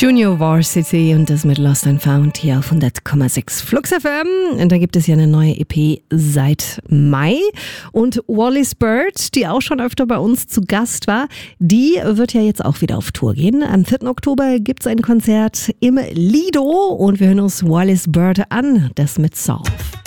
Junior Varsity und das mit Lost and Found hier auf 100,6 Flux FM. Und da gibt es ja eine neue EP seit Mai. Und Wallis Bird, die auch schon öfter bei uns zu Gast war, die wird ja jetzt auch wieder auf Tour gehen. Am 4. Oktober gibt es ein Konzert im Lido und wir hören uns Wallis Bird an, das mit Solve.